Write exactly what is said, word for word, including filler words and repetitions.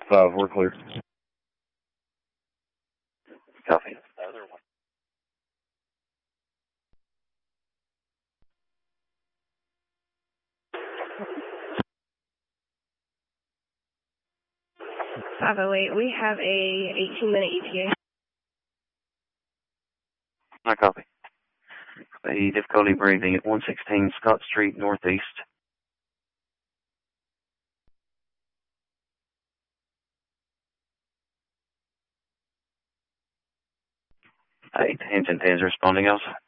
Five, we're clear. Copy. five oh eight, we have a eighteen minute E T A. I copy. A difficulty breathing at one sixteen Scott Street Northeast. Eight, Hampton ten is responding also.